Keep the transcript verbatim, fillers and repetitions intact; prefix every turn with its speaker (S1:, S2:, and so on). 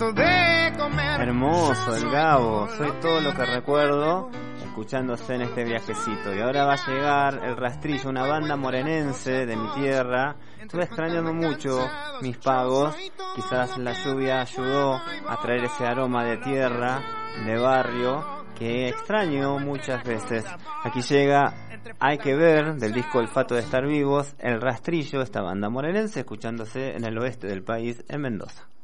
S1: momento de comer.
S2: Hermoso el Gabo, soy todo lo que recuerdo escuchándose en este viajecito. Y ahora va a llegar El Rastrillo, una banda morenense de mi tierra. Estuve extrañando mucho mis pagos, quizás la lluvia ayudó a traer ese aroma de tierra, de barrio, que extraño muchas veces. Aquí llega Hay que ver, del disco Olfato de estar vivos, El Rastrillo, esta banda morenense, escuchándose en el oeste del país, en Mendoza.